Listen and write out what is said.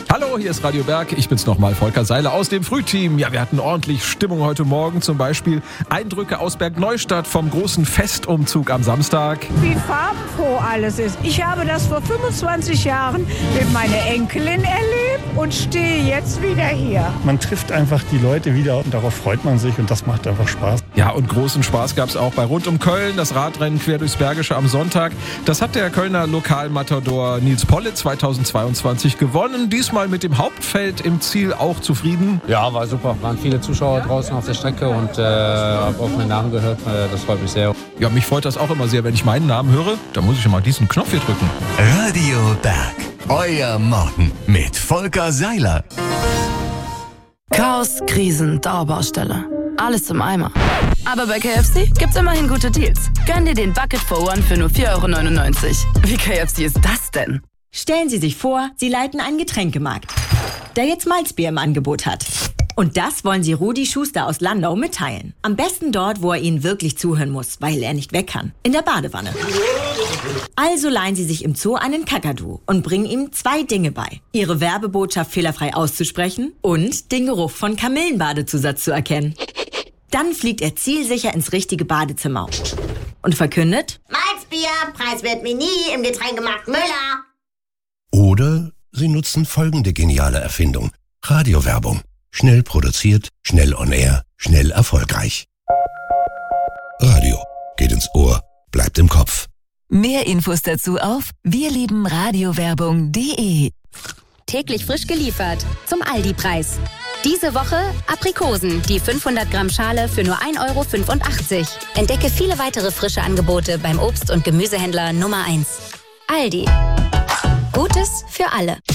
Hallo, hier ist Radio Berg. Ich bin's nochmal, Volker Seiler aus dem Frühteam. Ja, wir hatten ordentlich Stimmung heute Morgen. Zum Beispiel Eindrücke aus Bergneustadt vom großen Festumzug am Samstag. Wie farbenfroh alles ist. Ich habe das vor 25 Jahren mit meiner Enkelin erlebt und stehe jetzt wieder hier. Man trifft einfach die Leute wieder und darauf freut man sich und das macht einfach Spaß. Ja, und großen Spaß gab's auch bei Rund um Köln, das Radrennen quer durchs Bergische am Sonntag. Das hat der Kölner Lokalmatador Nils Polle 2022 gewonnen. Diesmal mit dem Hauptfeld im Ziel auch zufrieden. Ja, war super. Waren viele Zuschauer draußen auf der Strecke und habe auch meinen Namen gehört. Das freut mich sehr. Ja, mich freut das auch immer sehr, wenn ich meinen Namen höre. Da muss ich mal diesen Knopf hier drücken. Radio Berg, euer Morgen mit Volker Seiler. Chaos, Krisen, Dauerbaustelle. Alles im Eimer. Aber bei KFC gibt's immerhin gute Deals. Gönn dir den Bucket for One für nur 4,99 €. Wie KFC ist das denn? Stellen Sie sich vor, Sie leiten einen Getränkemarkt, der jetzt Malzbier im Angebot hat. Und das wollen Sie Rudi Schuster aus Landau mitteilen. Am besten dort, wo er Ihnen wirklich zuhören muss, weil er nicht weg kann. In der Badewanne. Also leihen Sie sich im Zoo einen Kakadu und bringen ihm 2 Dinge bei. Ihre Werbebotschaft fehlerfrei auszusprechen und den Geruch von Kamillenbadezusatz zu erkennen. Dann fliegt er zielsicher ins richtige Badezimmer und verkündet: Malzbier, preiswert Mini im Getränkemarkt Müller. Oder Sie nutzen folgende geniale Erfindung. Radiowerbung. Schnell produziert, schnell on air, schnell erfolgreich. Radio. Geht ins Ohr, bleibt im Kopf. Mehr Infos dazu auf wirliebenradiowerbung.de. Täglich frisch geliefert zum Aldi-Preis. Diese Woche Aprikosen, die 500 Gramm Schale für nur 1,85 €. Entdecke viele weitere frische Angebote beim Obst- und Gemüsehändler Nummer 1. Aldi. Gutes für alle.